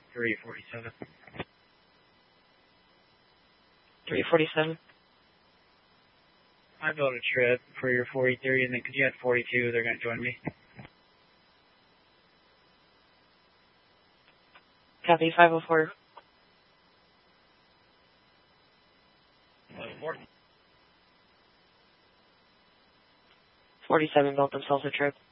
347. 347. I built a trip for your 43, and then because you had 42, they're going to join me. Copy 504. 504. 47 built themselves a trip.